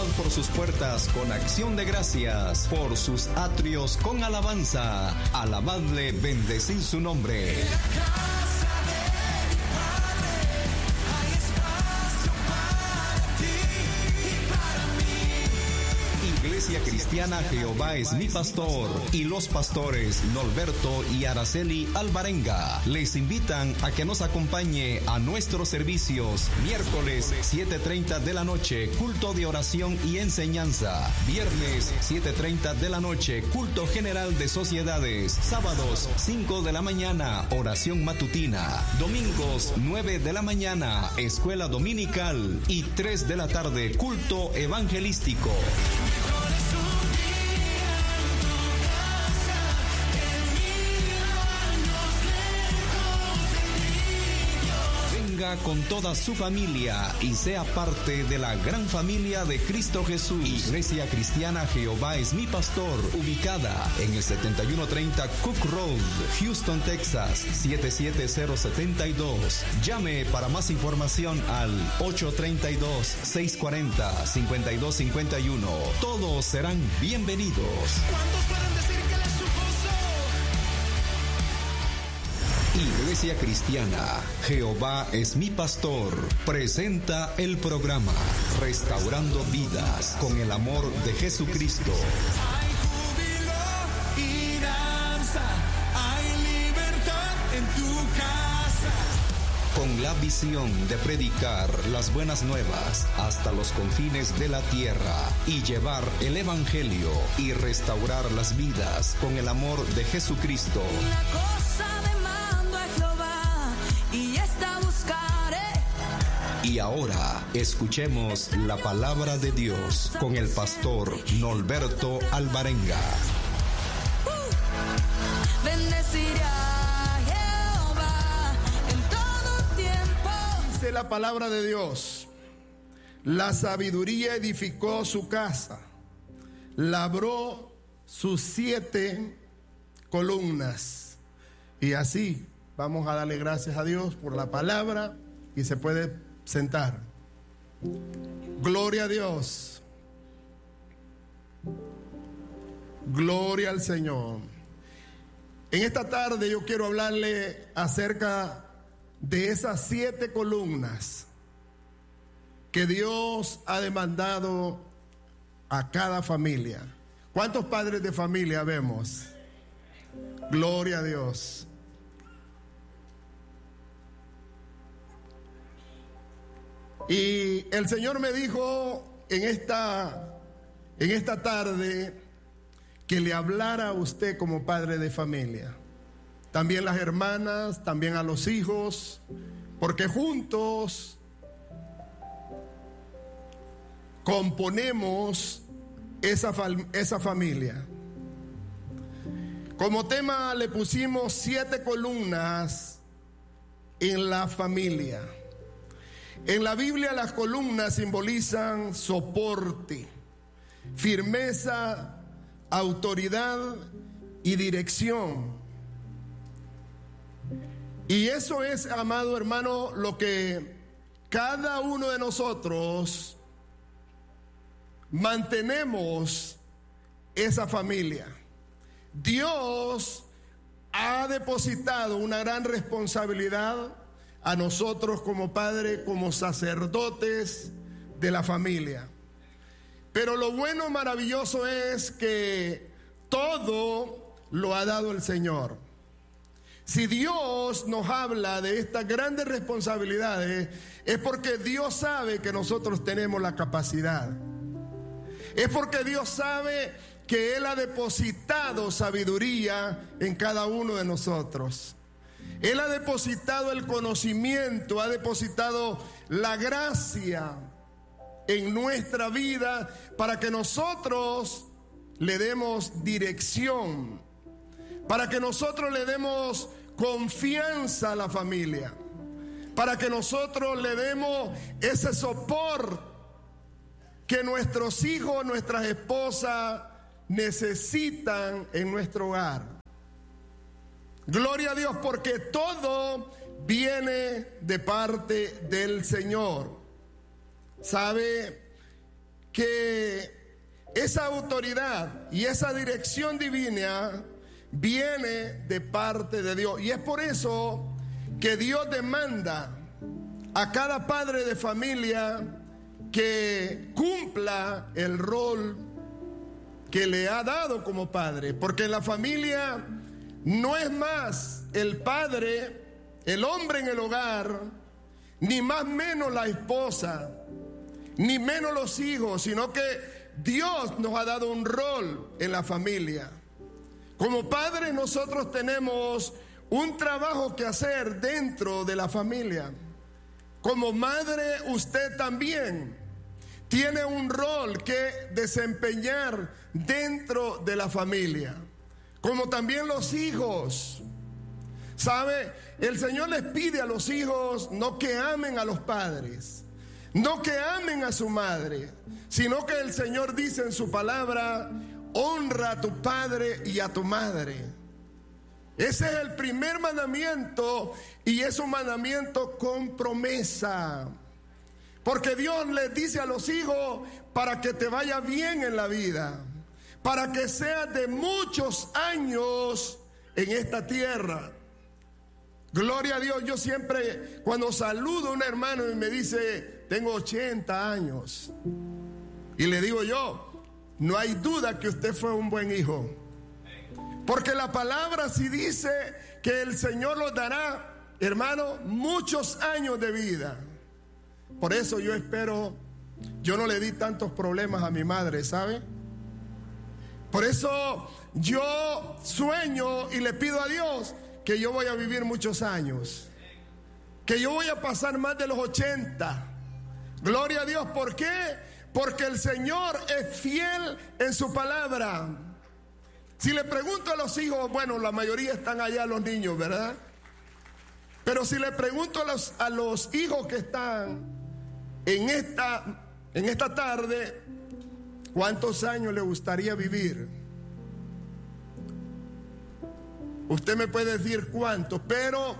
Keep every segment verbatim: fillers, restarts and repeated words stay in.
Entrad por sus puertas con acción de gracias, por sus atrios con alabanza. Alabadle, bendecid su nombre. Iglesia Cristiana Jehová es mi pastor y los pastores Norberto y Araceli Alvarenga les invitan a que nos acompañe a nuestros servicios miércoles siete treinta de la noche, culto de oración y enseñanza; viernes siete treinta de la noche, culto general de sociedades; sábados cinco de la mañana, oración matutina; domingos nueve de la mañana, escuela dominical; y tres de la tarde, culto evangelístico. Con toda su familia y sea parte de la gran familia de Cristo Jesús. Iglesia Cristiana Jehová es mi pastor, ubicada en el setenta y uno treinta Cook Road, Houston, Texas siete siete cero siete dos. Llame para más información al ocho tres dos, seis cuatro cero, cinco dos cinco uno. Todos serán bienvenidos. ¿Cuántos pueden decir que Él es su gozo? Iglesia Cristiana Jehová es mi pastor presenta el programa Restaurando Vidas con el amor de Jesucristo. Hay júbilo y danza, hay libertad en tu casa. Con la visión de predicar las buenas nuevas hasta los confines de la tierra y llevar el evangelio y restaurar las vidas con el amor de Jesucristo. Una cosa demando a Jehová y esta buscaré. Y ahora escuchemos la palabra de Dios con el pastor Norberto Alvarenga. Uh, bendeciré a Jehová en todo tiempo. Dice la palabra de Dios: la sabiduría edificó su casa, labró sus siete columnas. Y así vamos a darle gracias a Dios por la palabra y se puede sentar. Gloria a Dios. Gloria al Señor. En esta tarde yo quiero hablarle acerca de esas siete columnas que Dios ha demandado a cada familia. ¿Cuántos padres de familia vemos? Gloria a Dios. Y el Señor me dijo en esta, en esta tarde que le hablara a usted como padre de familia. También las hermanas, también a los hijos, porque juntos componemos esa, esa familia. Como tema le pusimos siete columnas en la familia. En la Biblia las columnas simbolizan soporte, firmeza, autoridad y dirección. Y eso es, amado hermano, lo que cada uno de nosotros mantenemos esa familia. Dios ha depositado una gran responsabilidad a nosotros como padres, como sacerdotes de la familia. Pero lo bueno, maravilloso es que todo lo ha dado el Señor. Si Dios nos habla de estas grandes responsabilidades, es porque Dios sabe que nosotros tenemos la capacidad. Es porque Dios sabe que Él ha depositado sabiduría en cada uno de nosotros. Él ha depositado el conocimiento, ha depositado la gracia en nuestra vida para que nosotros le demos dirección, para que nosotros le demos confianza a la familia, para que nosotros le demos ese soporte que nuestros hijos, nuestras esposas necesitan en nuestro hogar. Gloria a Dios, porque todo viene de parte del Señor. Sabe que esa autoridad y esa dirección divina viene de parte de Dios. Y es por eso que Dios demanda a cada padre de familia que cumpla el rol que le ha dado como padre. Porque la familia no es más el padre, el hombre en el hogar, ni más menos la esposa, ni menos los hijos, sino que Dios nos ha dado un rol en la familia. Como padres nosotros tenemos un trabajo que hacer dentro de la familia. Como madre usted también tiene un rol que desempeñar dentro de la familia. Como también los hijos. ¿Sabe? El Señor les pide a los hijos no que amen a los padres, no que amen a su madre, sino que el Señor dice en su palabra: honra a tu padre y a tu madre. Ese es el primer mandamiento, y es un mandamiento con promesa. Porque Dios les dice a los hijos: para que te vaya bien en la vida, para que seas de muchos años en esta tierra. Gloria a Dios. Yo siempre, cuando saludo a un hermano y me dice: tengo ochenta años, y le digo yo: no hay duda que usted fue un buen hijo. Porque la palabra sí dice que el Señor los dará, hermano, muchos años de vida. Por eso yo espero, yo no le di tantos problemas a mi madre, ¿sabe? Por eso yo sueño y le pido a Dios que yo voy a vivir muchos años, que yo voy a pasar más de los ochenta. Gloria a Dios. ¿Por qué? Porque el Señor es fiel en su palabra. Si le pregunto a los hijos, bueno, la mayoría están allá los niños, ¿verdad? Pero si le pregunto a los, a los hijos que están en esta, en esta tarde, ¿cuántos años le gustaría vivir? Usted me puede decir cuántos, pero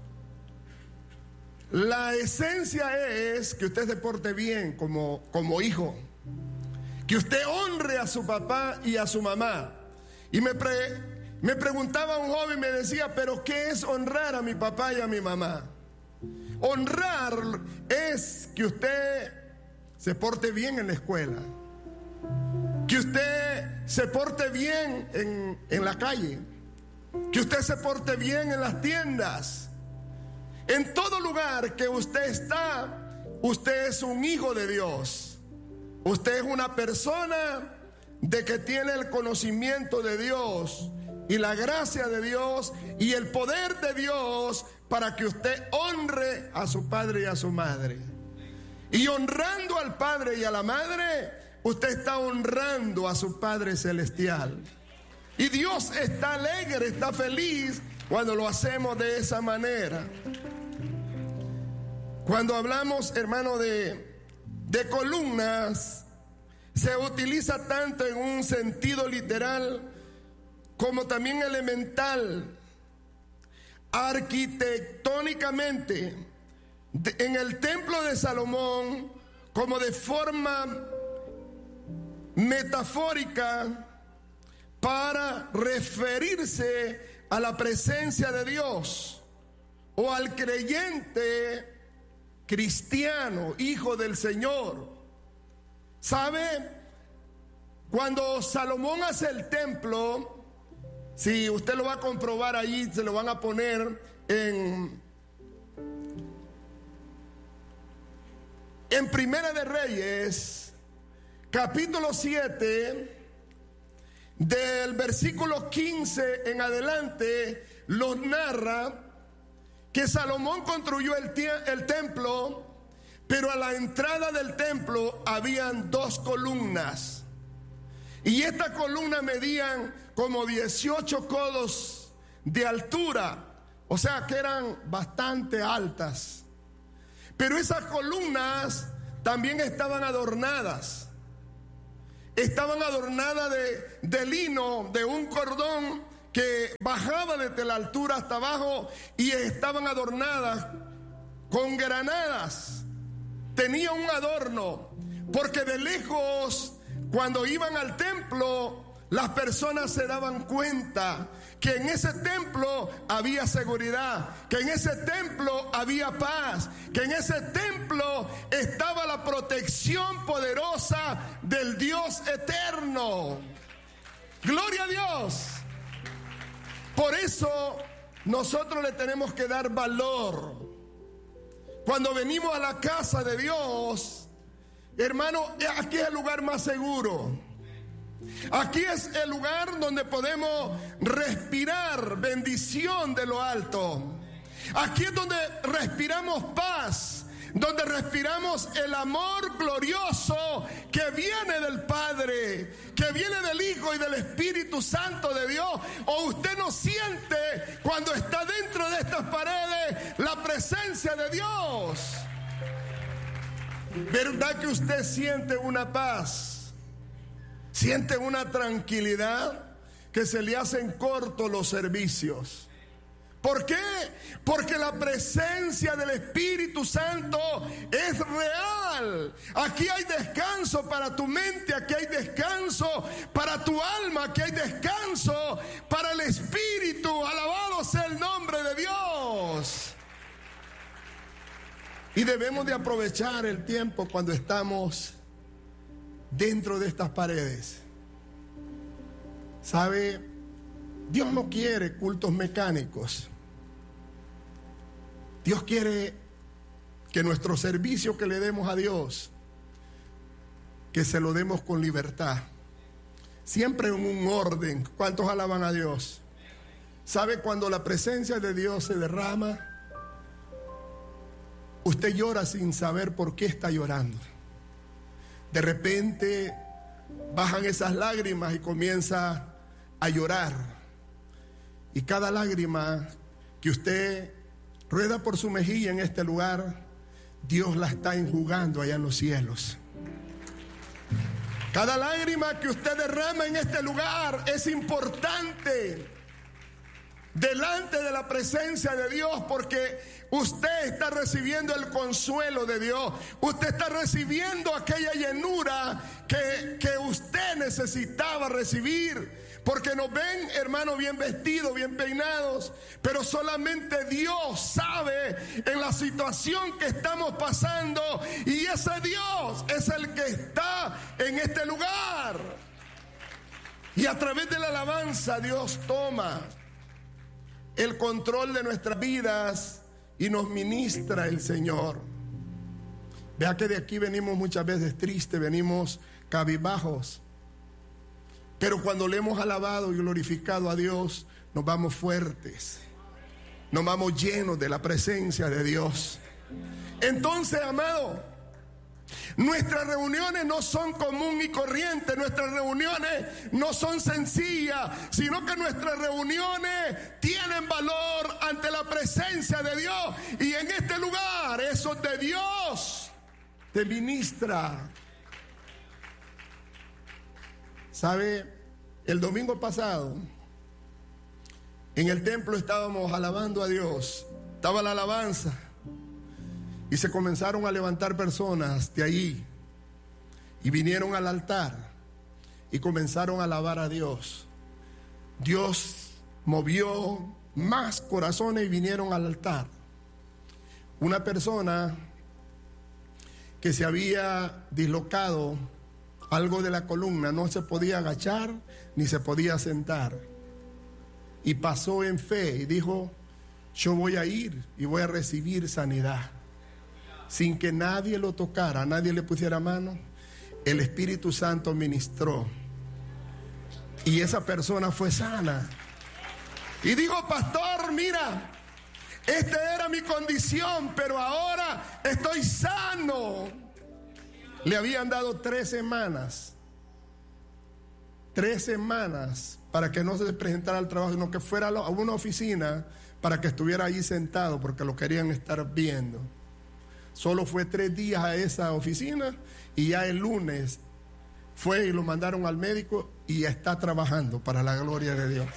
la esencia es que usted se porte bien como, como hijo, que usted honre a su papá y a su mamá. Y me, pre, me preguntaba un joven, me decía: ¿pero qué es honrar a mi papá y a mi mamá? Honrar es que usted se porte bien en la escuela, que usted se porte bien en, en la calle, que usted se porte bien en las tiendas. En todo lugar que usted está, usted es un hijo de Dios. Usted es una persona de que tiene el conocimiento de Dios y la gracia de Dios y el poder de Dios para que usted honre a su padre y a su madre. Y honrando al padre y a la madre, usted está honrando a su Padre Celestial. Y Dios está alegre, está feliz cuando lo hacemos de esa manera. Cuando hablamos, hermano, de, de columnas, se utiliza tanto en un sentido literal como también elemental. Arquitectónicamente, de, en el templo de Salomón, como de forma metafórica, para referirse a la presencia de Dios o al creyente cristiano, hijo del Señor. ¿Sabe? Cuando Salomón hace el templo, si usted lo va a comprobar allí, se lo van a poner en, en Primera de Reyes, capítulo siete, del versículo quince en adelante, los narra que Salomón construyó el, el templo, pero a la entrada del templo habían dos columnas, y estas columnas medían como dieciocho codos de altura, o sea que eran bastante altas. Pero esas columnas también estaban adornadas. Estaban adornadas de, de lino, de un cordón que bajaba desde la altura hasta abajo, y estaban adornadas con granadas. Tenía un adorno, Porque de lejos, cuando iban al templo, las personas se daban cuenta que en ese templo había seguridad, que en ese templo había paz, que en ese templo estaba la protección poderosa del Dios eterno. Gloria a Dios. Por eso nosotros le tenemos que dar valor. Cuando venimos a la casa de Dios, hermano, aquí es el lugar más seguro. Aquí es el lugar donde podemos respirar bendición de lo alto. Aquí es donde respiramos paz, donde respiramos el amor glorioso que viene del Padre, que viene del Hijo y del Espíritu Santo de Dios. ¿O usted no siente cuando está dentro de estas paredes la presencia de Dios? ¿Verdad que usted siente una paz? Siente una tranquilidad que se le hacen cortos los servicios. ¿Por qué? Porque la presencia del Espíritu Santo es real. Aquí hay descanso para tu mente, aquí hay descanso para tu alma, aquí hay descanso para el Espíritu. Alabado sea el nombre de Dios. Y debemos de aprovechar el tiempo cuando estamos dentro de estas paredes. ¿Sabe? Dios no quiere cultos mecánicos. Dios quiere que nuestro servicio que le demos a Dios, que se lo demos con libertad, siempre en un orden. ¿Cuántos alaban a Dios? ¿Sabe? Cuando la presencia de Dios se derrama, usted llora sin saber por qué está llorando. De repente bajan esas lágrimas y comienza a llorar. Y cada lágrima que usted rueda por su mejilla en este lugar, Dios la está enjugando allá en los cielos. Cada lágrima que usted derrama en este lugar es importante delante de la presencia de Dios, porque usted está recibiendo el consuelo de Dios. Usted está recibiendo aquella llenura que, que usted necesitaba recibir. Porque nos ven, hermanos, bien vestidos, bien peinados, pero solamente Dios sabe en la situación que estamos pasando, y ese Dios es el que está en este lugar. Y a través de la alabanza Dios toma el control de nuestras vidas y nos ministra el Señor. Vea que de aquí venimos muchas veces tristes, venimos cabizbajos, pero cuando le hemos alabado y glorificado a Dios, nos vamos fuertes, nos vamos llenos de la presencia de Dios. Entonces, amado, nuestras reuniones no son común y corriente, nuestras reuniones no son sencillas, sino que nuestras reuniones tienen valor ante la presencia de Dios. Y en este lugar, eso de Dios te ministra. ¿Sabe? El domingo pasado, en el templo estábamos alabando a Dios, estaba la alabanza. Y se comenzaron a levantar personas de allí y vinieron al altar y comenzaron a alabar a Dios. Dios movió más corazones y vinieron al altar. Una persona que se había dislocado algo de la columna, no se podía agachar ni se podía sentar, y pasó en fe y dijo: yo voy a ir y voy a recibir sanidad. Sin que nadie lo tocara, nadie le pusiera mano, el Espíritu Santo ministró y esa persona fue sana. Y dijo: pastor, mira, esta era mi condición, pero ahora estoy sano. Le habían dado tres semanas, tres semanas para que no se presentara al trabajo, sino que fuera a una oficina para que estuviera allí sentado, porque lo querían estar viendo. Solo fue tres días a esa oficina y ya el lunes fue y lo mandaron al médico y ya está trabajando para la gloria de Dios.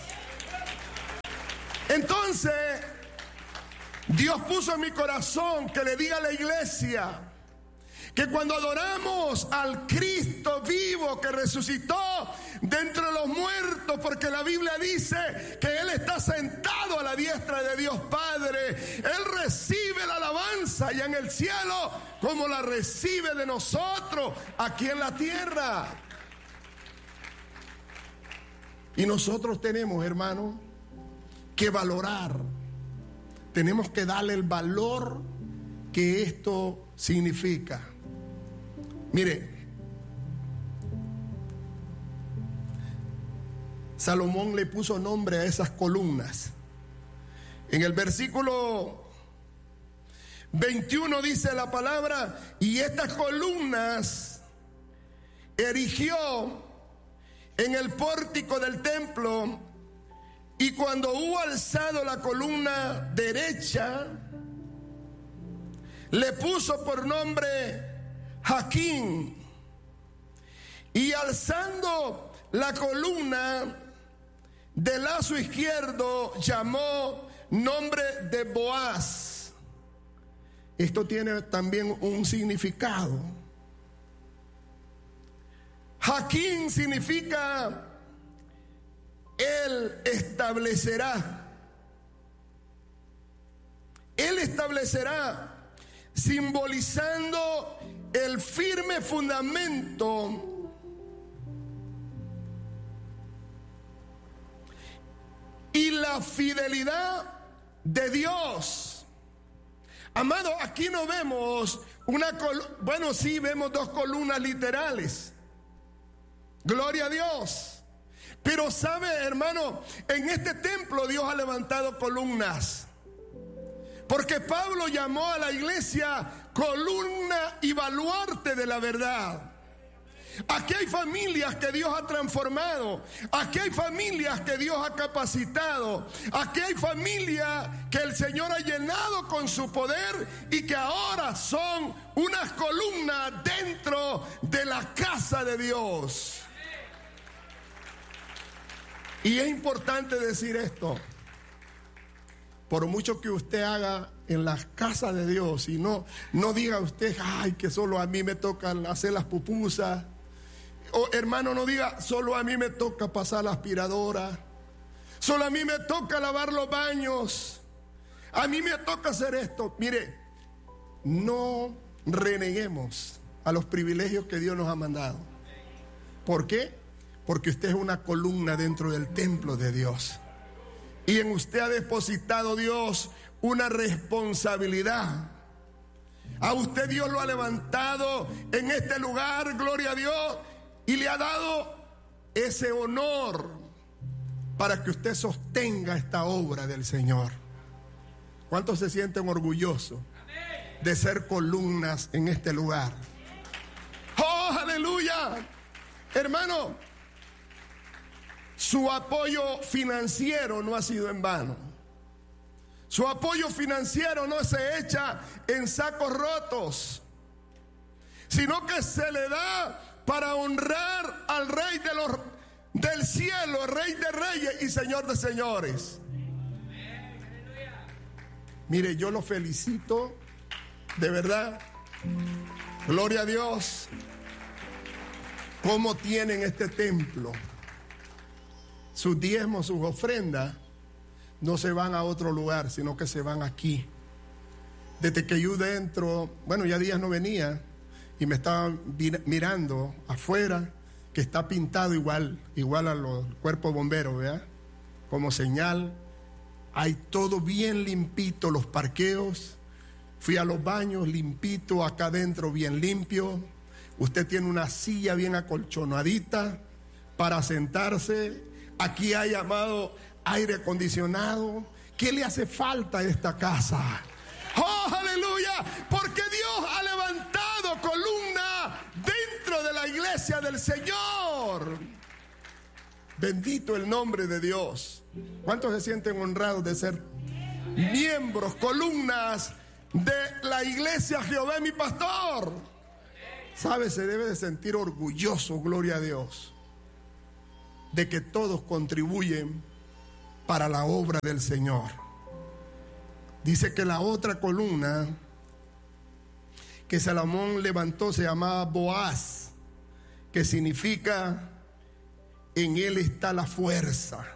Entonces, Dios puso en mi corazón que le diga a la iglesia que cuando adoramos al Cristo vivo que resucitó de entre los muertos, porque la Biblia dice que Él está sentado a la diestra de Dios Padre, Él recibe la alabanza ya en el cielo como la recibe de nosotros aquí en la tierra. Y nosotros tenemos, hermano, que valorar, tenemos que darle el valor que esto significa. Mire, Salomón le puso nombre a esas columnas. En el versículo veintiuno dice la palabra: y estas columnas erigió en el pórtico del templo, y cuando hubo alzado la columna derecha, le puso por nombre Jaquín, y alzando la columna del lazo izquierdo llamó nombre de Boaz. Esto tiene también un significado. Jaquín significa Él establecerá. Él establecerá, simbolizando el firme fundamento y la fidelidad de Dios. Amado, aquí no vemos una columna, bueno, sí vemos dos columnas literales. Gloria a Dios. Pero sabe, hermano, en este templo Dios ha levantado columnas. Porque Pablo llamó a la iglesia columna y baluarte de la verdad. Aquí hay familias que Dios ha transformado. Aquí hay familias que Dios ha capacitado. Aquí hay familias que el Señor ha llenado con su poder y que ahora son unas columnas dentro de la casa de Dios. Y es importante decir esto. Por mucho que usted haga en las casas de Dios, y no, no diga usted, ay, que solo a mí me toca hacer las pupusas. O hermano, no diga, solo a mí me toca pasar la aspiradora. Solo a mí me toca lavar los baños. A mí me toca hacer esto. Mire, no reneguemos a los privilegios que Dios nos ha mandado. ¿Por qué? Porque usted es una columna dentro del templo de Dios. Y en usted ha depositado Dios una responsabilidad. A usted Dios lo ha levantado en este lugar, gloria a Dios, y le ha dado ese honor para que usted sostenga esta obra del Señor. ¿Cuántos se sienten orgullosos de ser columnas en este lugar? ¡Oh, aleluya! Hermano, su apoyo financiero no ha sido en vano. Su apoyo financiero no se echa en sacos rotos, sino que se le da para honrar al Rey de los, del cielo, Rey de reyes y Señor de señores. Mire, yo lo felicito, de verdad. Gloria a Dios. Cómo tienen este templo. Sus diezmos, sus ofrendas no se van a otro lugar, sino que se van aquí. Desde que yo dentro, bueno, ya días no venía y me estaba mirando afuera, que está pintado igual, igual a los cuerpos bomberos, ¿verdad? Como señal. Hay todo bien limpito, los parqueos. Fui a los baños, limpito, acá adentro bien limpio. Usted tiene una silla bien acolchonadita para sentarse. Aquí hay, amado, aire acondicionado. ¿Qué le hace falta a esta casa? ¡Oh, aleluya! Porque Dios ha levantado columna dentro de la iglesia del Señor. Bendito el nombre de Dios. ¿Cuántos se sienten honrados de ser miembros, columnas de la iglesia Jehová es mi pastor? ¿Sabe? Se debe de sentir orgulloso, gloria a Dios, de que todos contribuyen para la obra del Señor. Dice que la otra columna que Salomón levantó se llamaba Boaz, que significa en él está la fuerza.